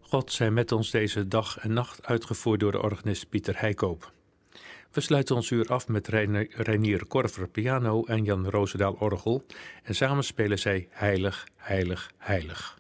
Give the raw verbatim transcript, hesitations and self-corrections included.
God zij met ons deze dag en nacht, uitgevoerd door de organist Pieter Heikoop. We sluiten ons uur af met Reinier Korver piano en Jan Roosendaal orgel en samen spelen zij Heilig, Heilig, Heilig.